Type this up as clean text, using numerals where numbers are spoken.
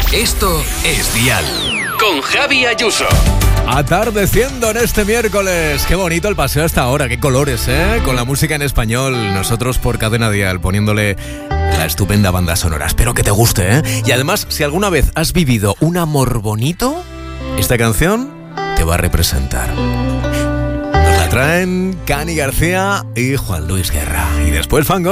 Esto es Dial. Con Javi Ayuso. Atardeciendo en este miércoles. Qué bonito el paseo hasta ahora, qué colores, ¿eh? Con la música en español, nosotros por Cadena Dial, poniéndole la estupenda banda sonora. Espero que te guste, ¿eh? Y además, si alguna vez has vivido un amor bonito, esta canción te va a representar. Nos la traen Cani García y Juan Luis Guerra. Y después Fango.